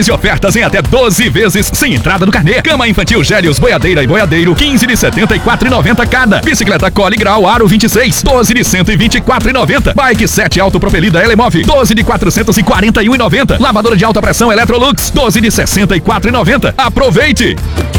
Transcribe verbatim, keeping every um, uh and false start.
E ofertas em até doze vezes sem entrada no carnê. Cama infantil Gélios, boiadeira e boiadeiro, quinze de setenta e quatro reais e noventa centavos cada. Bicicleta Cole Grau Aro vinte e seis, doze de cento e vinte e quatro reais e noventa centavos. Bike sete autopropelida Elemove, doze de quatrocentos e quarenta e um reais e noventa centavos. Lavadora de alta pressão Electrolux, doze de sessenta e quatro reais e noventa centavos. Aproveite!